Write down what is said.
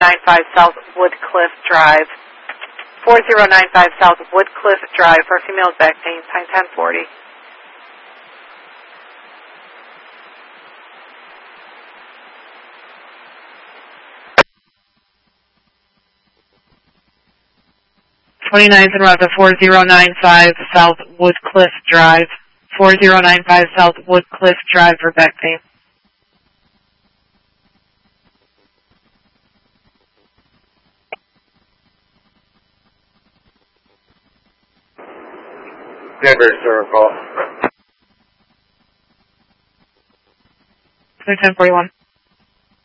4095 South Woodcliff Drive. 4095 South Woodcliff Drive for females back pain, time 1040. '29th and Route 4095 South Woodcliff Drive. 4095 South Woodcliff Drive for back pain. Denver Circle. 1041.